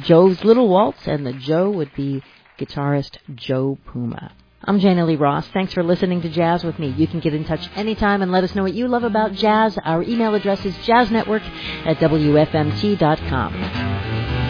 Joe's Little Waltz, and the Joe would be guitarist Joe Puma. I'm Jana Lee Ross. Thanks for listening to Jazz with me. You can get in touch anytime and let us know what you love about jazz. Our email address is jazznetwork@wfmt.com.